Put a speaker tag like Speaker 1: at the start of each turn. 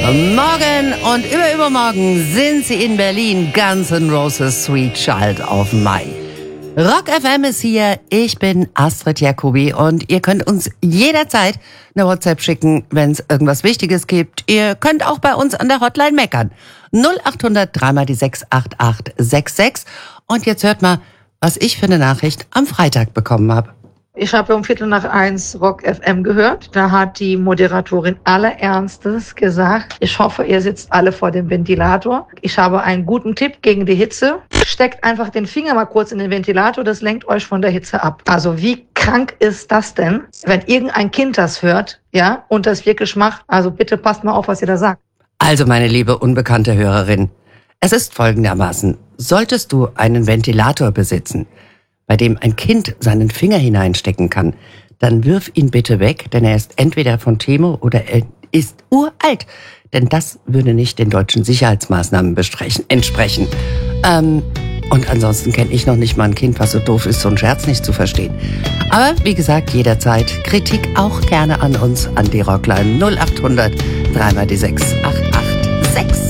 Speaker 1: Morgen und übermorgen sind sie in Berlin. Guns N' Roses Sweet Child of Mine. Rock FM ist hier. Ich bin Astrid Jacobi und ihr könnt uns jederzeit eine WhatsApp schicken, wenn es irgendwas Wichtiges gibt. Ihr könnt auch bei uns an der Hotline meckern. 0800 3 die 68866. Und jetzt hört mal, was ich für eine Nachricht am Freitag bekommen habe.
Speaker 2: Ich habe um 1:45 Rock FM gehört. Da hat die Moderatorin allerernstes gesagt, ich hoffe, ihr sitzt alle vor dem Ventilator. Ich habe einen guten Tipp gegen die Hitze. Steckt einfach den Finger mal kurz in den Ventilator, das lenkt euch von der Hitze ab. Also wie krank ist das denn, wenn irgendein Kind das hört, ja, und das wirklich macht? Also bitte passt mal auf, was ihr da sagt.
Speaker 1: Also meine liebe unbekannte Hörerin, es ist folgendermaßen. Solltest du einen Ventilator besitzen, bei dem ein Kind seinen Finger hineinstecken kann, dann wirf ihn bitte weg, denn er ist entweder von Temo oder er ist uralt. Denn das würde nicht den deutschen Sicherheitsmaßnahmen entsprechen. Und ansonsten kenne ich noch nicht mal ein Kind, was so doof ist, so einen Scherz nicht zu verstehen. Aber wie gesagt, jederzeit Kritik auch gerne an uns, an die Rockline 0800 3 die 68866.